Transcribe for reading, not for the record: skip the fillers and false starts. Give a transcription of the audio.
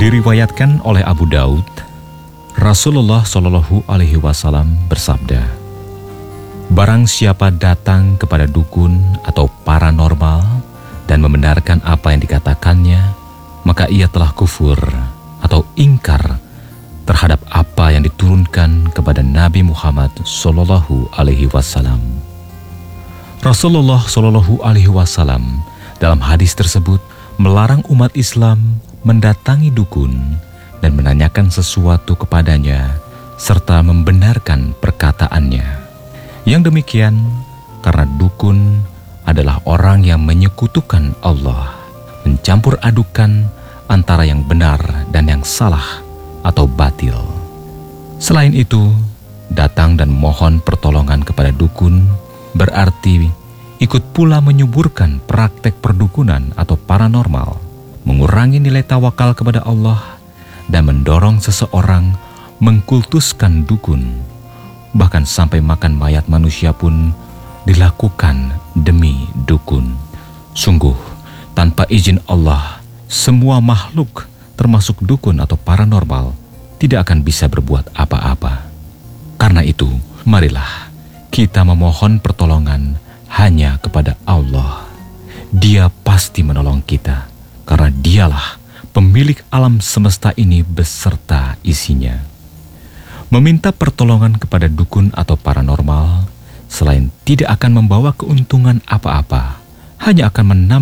Diriwayatkan oleh Abu Daud, Rasulullah Shallallahu Alaihi Wasallam bersabda, "Barang siapa datang kepada dukun atau paranormal dan membenarkan apa yang dikatakannya, maka ia telah kufur atau ingkar terhadap apa yang diturunkan kepada Nabi Muhammad Shallallahu Alaihi Wasallam." Rasulullah Shallallahu Alaihi Wasallam dalam hadis tersebut melarang umat Islam mendatangi dukun dan menanyakan sesuatu kepadanya serta membenarkan perkataannya. Yang demikian karena dukun adalah orang yang menyekutukan Allah, mencampur adukan antara yang benar dan yang salah atau batil. Selain itu, datang dan mohon pertolongan kepada dukun berarti ikut pula menyuburkan praktek perdukunan atau paranormal, mengurangi nilai tawakal kepada Allah, dan mendorong seseorang mengkultuskan dukun. Bahkan sampai makan mayat manusia pun dilakukan demi dukun. Sungguh, tanpa izin Allah, semua makhluk termasuk dukun atau paranormal tidak akan bisa berbuat apa-apa. Karena itu, marilah kita memohon pertolongan hanya kepada Allah. Dia pasti menolong kita, karena dialah pemilik alam semesta ini beserta isinya. Meminta pertolongan kepada dukun atau paranormal selain tidak akan membawa keuntungan apa-apa, hanya akan menambah